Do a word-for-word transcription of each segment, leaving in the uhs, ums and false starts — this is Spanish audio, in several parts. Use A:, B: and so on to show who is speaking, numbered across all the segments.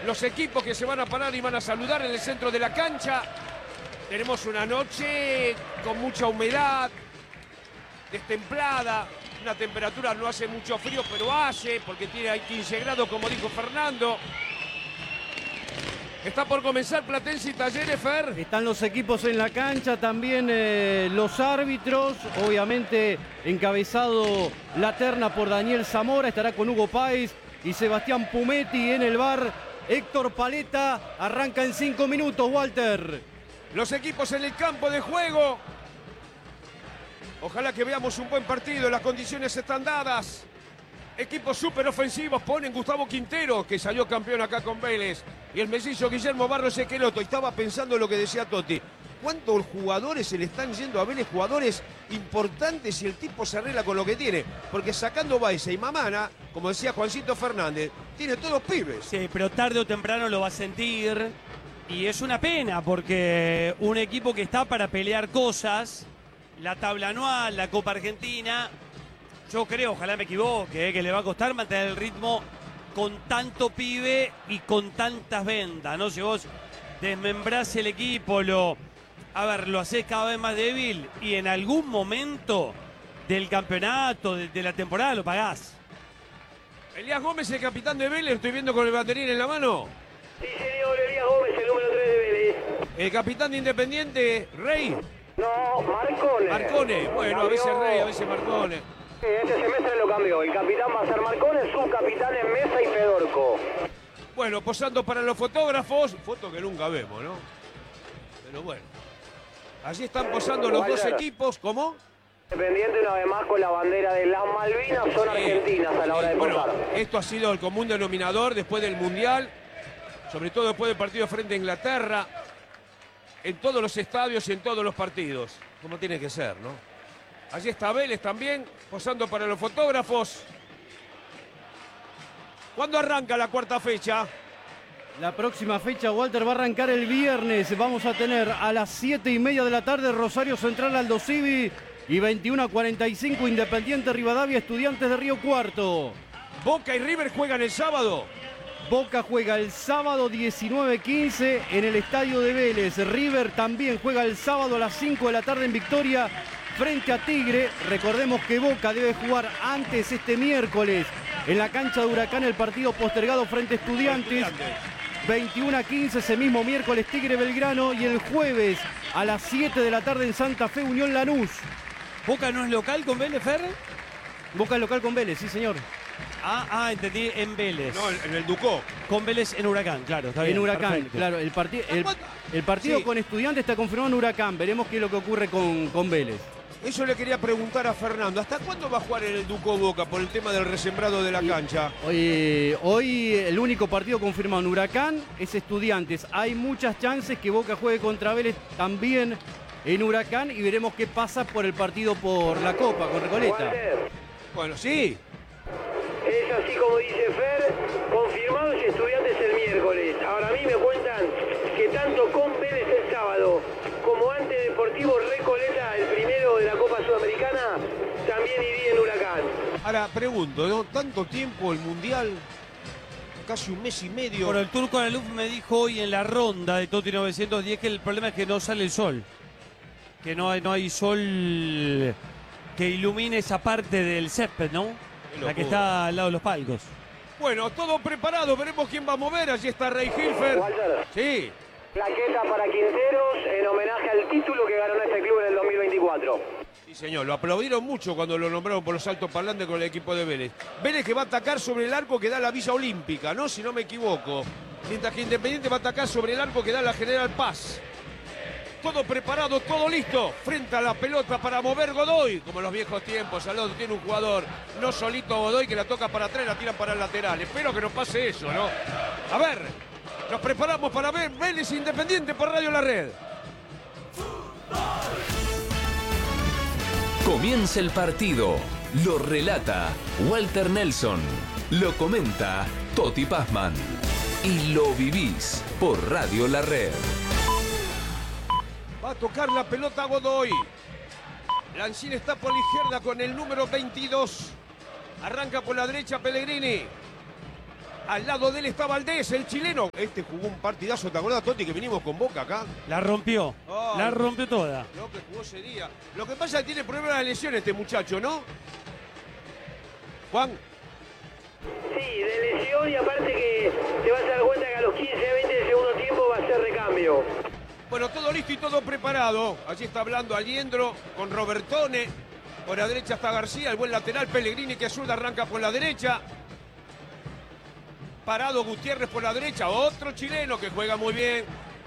A: los equipos que se van a parar y van a saludar en el centro de la cancha. Tenemos una noche con mucha humedad, destemplada, una temperatura no hace mucho frío, pero hace, porque tiene hay quince grados, como dijo Fernando. Está por comenzar Platense y Talleres, Fer.
B: Están los equipos en la cancha, también eh, los árbitros, obviamente encabezado la terna por Daniel Zamora, estará con Hugo Páez y Sebastián Pumetti en el bar. Héctor Paleta arranca en cinco minutos, Walter.
A: Los equipos en el campo de juego. Ojalá que veamos un buen partido, las condiciones están dadas. Equipos súper ofensivos, ponen Gustavo Quintero, que salió campeón acá con Vélez, y el mellizo Guillermo Barros Esqueloto. Y estaba pensando lo que decía Totti. ¿Cuántos jugadores se le están yendo a Vélez? Jugadores importantes, y el tipo se arregla con lo que tiene. Porque sacando Baeza y Mamana, como decía Juancito Fernández, tiene todos pibes.
C: Sí, pero tarde o temprano lo va a sentir. Y es una pena, porque un equipo que está para pelear cosas, la tabla anual, la Copa Argentina, yo creo, ojalá me equivoque, eh, que le va a costar mantener el ritmo con tanto pibe y con tantas vendas, ¿no? Si vos desmembrás el equipo, lo, a ver, lo hacés cada vez más débil y en algún momento del campeonato, de, de la temporada, lo pagás.
A: Elías Gómez, el capitán de Vélez, estoy viendo con el baterín en la mano.
D: Sí, señor, Elías Gómez, el número tres de Vélez.
A: El capitán de Independiente, Rey.
D: No, Marcone.
A: Marcone, bueno, a veces Rey, a veces Marcone.
D: Sí, este semestre lo cambió. El capitán va a ser Marcone, subcapitán en Mesa y Fedorco.
A: Bueno, posando para los fotógrafos. Foto que nunca vemos, ¿no? Pero bueno. Allí están posando los dos equipos. ¿Cómo?
D: Independiente una vez más con la bandera de las Malvinas, son argentinas a la hora de
A: bueno,
D: posar.
A: esto ha sido el común denominador después del Mundial. Sobre todo después del partido frente a Inglaterra. En todos los estadios y en todos los partidos. Como tiene que ser, ¿no? Allí está Vélez también, posando para los fotógrafos. ¿Cuándo arranca la cuarta fecha?
B: La próxima fecha, Walter, va a arrancar el viernes. Vamos a tener a las siete y media de la tarde Rosario Central Aldo Civi y veintiuno a cuarenta y cinco Independiente Rivadavia Estudiantes de Río Cuarto.
A: Boca y River juegan el sábado.
B: Boca juega el sábado diecinueve quince en el estadio de Vélez. River también juega el sábado a las cinco de la tarde en Victoria frente a Tigre. Recordemos que Boca debe jugar antes este miércoles en la cancha de Huracán el partido postergado frente a Estudiantes. veintiuno a quince ese mismo miércoles Tigre Belgrano, y el jueves a las siete de la tarde en Santa Fe Unión Lanús.
C: ¿Boca no es local con Vélez, Fer?
B: Boca es local con Vélez, sí señor.
C: Ah, ah, entendí, en Vélez.
A: No, en el Ducó.
C: Con Vélez en Huracán, claro, está bien.
B: En Huracán,
C: perfecto.
B: claro. El, parti el, el partido sí. Con Estudiantes está confirmado en Huracán. Veremos qué es lo que ocurre con, con Vélez.
A: Eso le quería preguntar a Fernando. ¿Hasta cuándo va a jugar en el Ducó Boca por el tema del resembrado de la cancha?
B: Hoy, hoy el único partido confirmado en Huracán es Estudiantes. Hay muchas chances que Boca juegue contra Vélez también en Huracán y veremos qué pasa por el partido por la Copa con Recoleta.
A: Bueno, sí.
D: Es así como dice Fer, confirmados y Estudiantes el miércoles. Ahora a mí me cuentan que tanto con Vélez el sábado como ante Deportivo Recoleta, el primero de la Copa Sudamericana, también iría en Huracán.
A: Ahora pregunto, ¿no? Tanto tiempo el Mundial, casi un mes y medio.
C: Bueno, el Turco Analuf me dijo hoy en la ronda de Toti novecientos diez que el problema es que no sale el sol. Que no hay, no hay sol que ilumine esa parte del césped, ¿no? La que está al lado de los palcos.
A: Bueno, todo preparado, veremos quién va a mover. Allí está Rey Hilfer.
D: Walter.
A: Sí.
D: Plaqueta para Quinteros en homenaje al título que ganó este club en el dos mil veinticuatro.
A: Sí, señor, lo aplaudieron mucho cuando lo nombraron por los altos parlantes con el equipo de Vélez. Vélez que va a atacar sobre el arco que da la Villa Olímpica, ¿no? Si no me equivoco. Mientras que Independiente va a atacar sobre el arco que da la General Paz. Todo preparado, todo listo. Frente a la pelota para mover Godoy. Como en los viejos tiempos, al lado tiene un jugador, no solito Godoy, que la toca para atrás y la tiran para el lateral. Espero que no pase eso, ¿no? A ver, nos preparamos para ver Vélez Independiente por Radio La Red.
E: Comienza el partido. Lo relata Walter Nelson. Lo comenta Toti Pazman. Y lo vivís por Radio La Red.
A: Va a tocar la pelota Godoy. Lancín está por la izquierda con el número veintidós. Arranca por la derecha Pellegrini. Al lado de él está Valdés, el chileno. Este jugó un partidazo, ¿te acordás, Toti, que vinimos con Boca acá?
C: La rompió,
A: Oh,
C: la rompió toda.
A: Lo que jugó ese día. Lo que pasa es que tiene problemas de lesión este muchacho, ¿no? Juan.
D: Sí, de lesión y aparte que te vas a dar cuenta que a los quince a veinte del segundo tiempo va a ser recambio.
A: Bueno, todo listo y todo preparado. Allí está hablando Aliendro con Robertone. Por la derecha está García, el buen lateral. Pellegrini que zurda arranca por la derecha. Parado Gutiérrez por la derecha. Otro chileno que juega muy bien.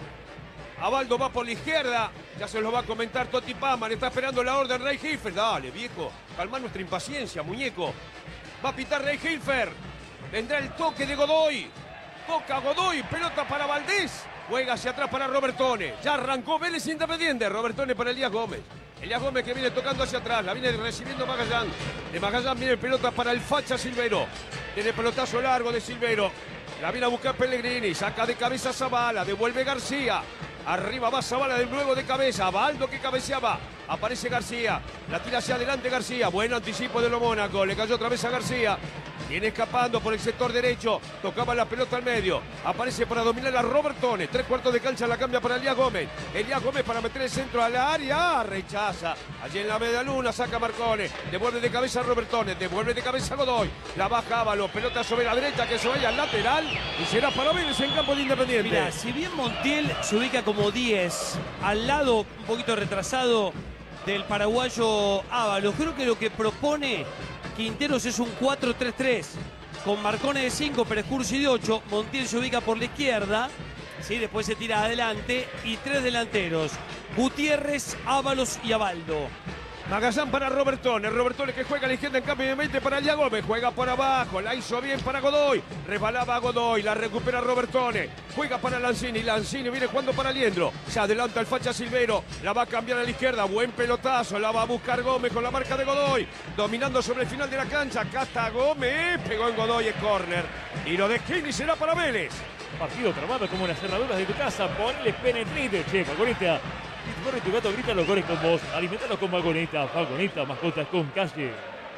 A: Abaldo va por la izquierda. Ya se lo va a comentar Toti Pazman. Está esperando la orden Ray Hilfer. Dale, viejo. Calma nuestra impaciencia, muñeco. Va a pitar Ray Hilfer. Vendrá el toque de Godoy. Toca Godoy. Pelota para Valdés. Juega hacia atrás para Robertone. Ya arrancó Vélez Independiente. Robertone para Elías Gómez. Elías Gómez que viene tocando hacia atrás. La viene recibiendo Magallán. De Magallán viene pelota para el facha Silvero. Tiene pelotazo largo de Silvero. La viene a buscar Pellegrini. Saca de cabeza Zavala. Devuelve García. Arriba va Zavala de nuevo de cabeza. Baldo que cabeceaba. Aparece García. La tira hacia adelante García. Buen anticipo de lo Mónaco. Le cayó otra vez a García. Viene escapando por el sector derecho. Tocaba la pelota al medio. Aparece para dominar a Robertone. Tres cuartos de cancha la cambia para Elías Gómez. Elías Gómez para meter el centro al área. Rechaza. Allí en la media luna saca Marcone. Devuelve de cabeza a Robertone. Devuelve de cabeza a Godoy. La baja Ábalos. Pelota sobre la derecha que se vaya al lateral. Y será para Vélez en campo de Independiente.
C: Mira, si bien Montiel se ubica como diez, al lado un poquito retrasado del paraguayo Ábalos, creo que lo que propone Quinteros es un cuatro tres tres con Marcone de cinco, Pérez Cursi de ocho. Montiel se ubica por la izquierda, ¿sí? Después se tira adelante y tres delanteros: Gutiérrez, Ábalos y Abaldo.
A: Magallán para Robertone. Robertone que juega a la izquierda en cambio de mente para Elías Gómez. Juega por abajo. La hizo bien para Godoy. Resbalaba a Godoy. La recupera Robertone. Juega para Lanzini. Lanzini viene jugando para Aliendro. Se adelanta el facha Silvero. La va a cambiar a la izquierda. Buen pelotazo. La va a buscar Gómez con la marca de Godoy. Dominando sobre el final de la cancha. Acá está Gómez. Pegó en Godoy. Es córner. Y lo de Skini será para Vélez.
F: Partido tramado como las cerraduras de tu casa. Ponle penetrite, che, Vagoneta. Si corre tu gato, grita los goles con vos. Alimentalo con Vagoneta. Vagoneta, mascotas con calle.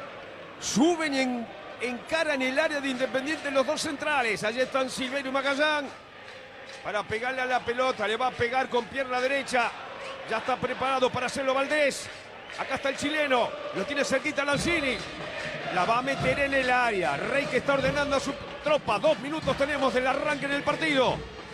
A: Suben y en, encaran el área de Independiente los dos centrales. Allí están Silvero y Magallán. Para pegarle a la pelota. Le va a pegar con pierna derecha. Ya está preparado para hacerlo Valdés. Acá está el chileno. Lo tiene cerquita Lanzini. La va a meter en el área. Rey que está ordenando a su tropa. Dos minutos tenemos del arranque en el partido.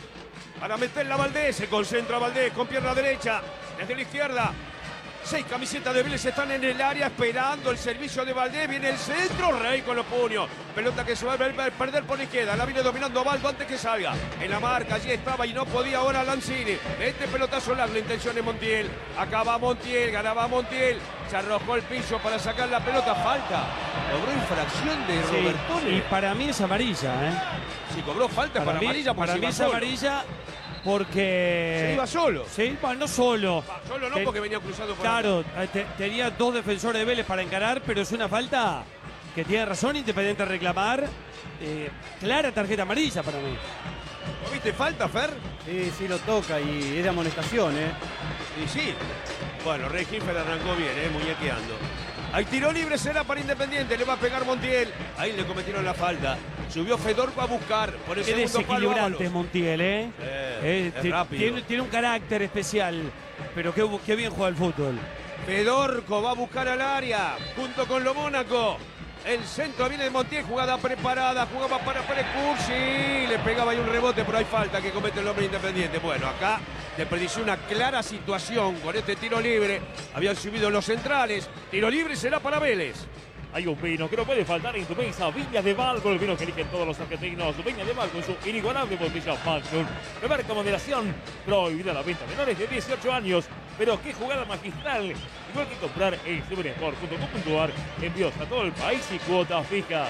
A: Para meterla a Valdés. Se concentra Valdés con pierna derecha. Desde la izquierda. Seis camisetas de Vélez están en el área esperando el servicio de Valdés. Viene el centro. Rey con los puños. Pelota que se va a perder por la izquierda. La viene dominando Baldo antes que salga. En la marca allí estaba y no podía ahora Lanzini. Este pelotazo largo. La intención de Montiel. Acá va Montiel. Ganaba Montiel. Se arrojó el piso para sacar la pelota. Falta. Cobró infracción de
C: Sí,
A: Robertone.
C: y para mí es amarilla, ¿eh?
A: Si cobró falta para,
C: Para mí,
A: amarilla.
C: para
A: se
C: mí
A: iba
C: es
A: solo.
C: amarilla porque...
A: Se iba solo.
C: Sí, bueno, no solo.
A: Va, solo no
C: Te-
A: porque venía cruzando por
C: Claro, eh, te- tenía dos defensores de Vélez para encarar, pero es una falta que tiene razón Independiente a reclamar. Eh, clara tarjeta amarilla para mí.
A: ¿No viste falta, Fer?
B: Sí, sí lo toca y es de amonestación, ¿eh?
A: Y sí. Bueno, Rey Hilfer arrancó bien, ¿eh? Muñequeando. Hay tiro libre, será para Independiente. Le va a pegar Montiel. Ahí le cometieron la falta. Subió Fedorco a buscar por el
C: Qué
A: segundo palo.
C: desequilibrante es
A: Ábalos.
C: Montiel, ¿eh?
A: Eh,
C: Eh,
A: es
C: ti-
A: rápido.
C: Tiene, tiene un carácter especial, pero qué, bu- qué bien juega el fútbol.
A: Fedorco va a buscar al área. Junto con lo Mónaco. El centro viene de Montiel. Jugada preparada. Jugaba para Pérez Cursi. Le pegaba ahí un rebote, pero hay falta que comete el hombre Independiente. Bueno, acá desperdició una clara situación con este tiro libre. Habían subido los centrales. Tiro libre será para Vélez.
F: Hay un vino que no puede faltar en tu mesa. Viña de Valco, el vino que eligen todos los argentinos. Viña de Valco en su inigualable botella Magnum. De marca moderación, prohibida la venta a menores de dieciocho años. Pero qué jugada magistral. Igual que comprar en superesport punto com punto ar. Envíos a todo el país y cuota fija.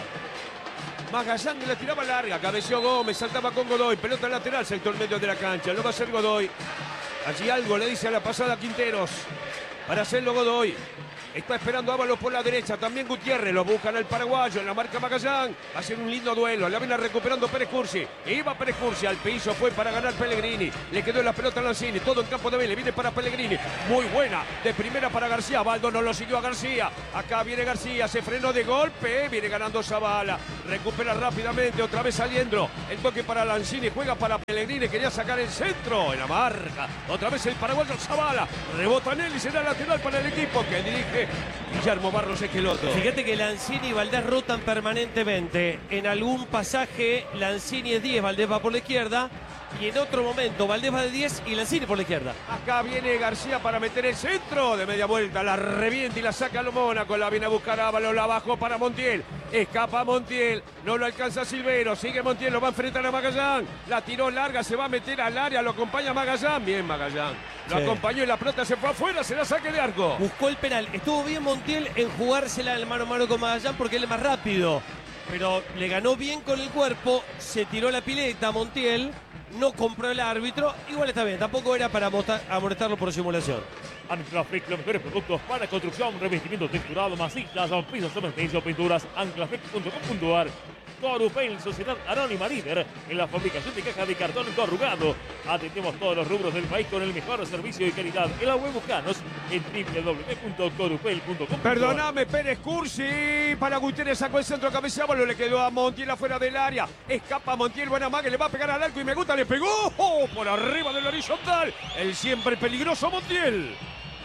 A: Magallán que la tiraba larga. Cabeció Gómez. Saltaba con Godoy. Pelota lateral. Sector medio de la cancha. Lo va a hacer Godoy. Allí algo le dice a la pasada Quinteros. Para hacerlo Godoy. Está esperando Ábalos por la derecha. También Gutiérrez. Lo buscan al paraguayo. En la marca Magallán. Va a ser un lindo duelo. La viene recuperando Pérez Cursi. Iba Pérez Cursi. Al piso fue para ganar Pellegrini. Le quedó en la pelota a Lanzini. Todo en campo de Vélez. Viene para Pellegrini. Muy buena. De primera para García. Baldo no lo siguió a García. Acá viene García. Se frenó de golpe. Viene ganando Zabala. Recupera rápidamente. Otra vez saliendo. El toque para Lanzini. Juega para Pellegrini. Quería sacar el centro. En la marca. Otra vez el paraguayo Zabala. Rebota en él y será lateral para el equipo que dirige Guillermo Barros Esqueloto.
C: Fíjate que Lanzini y Valdés rotan permanentemente. En algún pasaje Lanzini es diez, Valdés va por la izquierda. Y en otro momento Valdés va de diez y Lanzini por la izquierda.
A: Acá viene García para meter el centro de media vuelta. La revienta y la saca a lo Mónaco. La viene a buscar Ábalos. La bajó para Montiel. Escapa Montiel. No lo alcanza Silvero. Sigue Montiel. Lo va a enfrentar a Magallán. La tiró larga. Se va a meter al área. Lo acompaña Magallán. Bien Magallán. Lo
C: sí.
A: acompañó y la pelota se fue afuera. Será saque de arco.
C: Buscó el penal. Estuvo bien Montiel en jugársela el mano a mano con Magallán porque él es más rápido. Pero le ganó bien con el cuerpo. Se tiró la pileta Montiel. No compró el árbitro, igual está bien, tampoco era para amonestarlo por simulación.
F: Anclaflex, los mejores productos para construcción, revestimiento texturado, masistas, pisos, cementerio, pinturas, anclaflex punto com punto ar. Corupel, Sociedad Anónima Líder en la fabricación de caja de cartón corrugado. Atendemos todos los rubros del país con el mejor servicio y calidad. En la web buscanos en doble u doble u doble u punto corupel punto com.
A: Perdóname, Pérez Cursi. Para Gutiérrez sacó el centro cabeceado, le quedó a Montiel afuera del área. Escapa Montiel, buena maga, le va a pegar al arco y me gusta, le pegó oh, por arriba del horizontal. El siempre peligroso Montiel.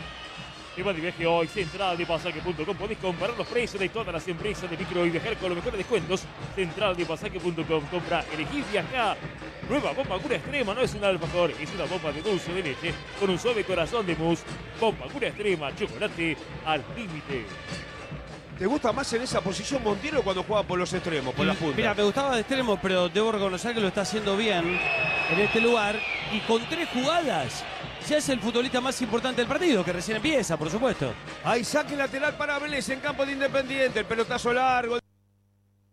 F: Tema de viaje hoy, central de pasaje punto com. Podés comparar los precios de todas las empresas de micro y viajar con los mejores descuentos. central de pasaje punto com. Compra, elegí, viaja. Nueva bomba cura extrema, no es un alfajor, es una bomba de dulce de leche con un suave corazón de mousse. Bomba cura extrema, chocolate al límite.
A: ¿Te gusta más en esa posición Montiel o cuando juega por los extremos, por las puntas?
C: Mira, me gustaba de extremo, pero debo reconocer que lo está haciendo bien en este lugar. Y con tres jugadas se hace el futbolista más importante del partido, que recién empieza, por supuesto.
A: Hay saque lateral para Vélez en campo de Independiente. El pelotazo largo